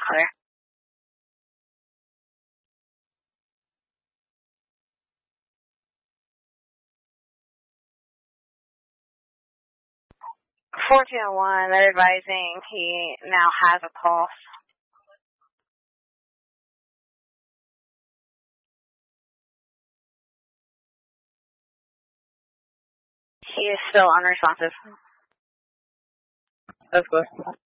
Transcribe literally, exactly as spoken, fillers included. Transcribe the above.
Clear. four two one, they're advising he now has a pulse. He is still unresponsive. That's good.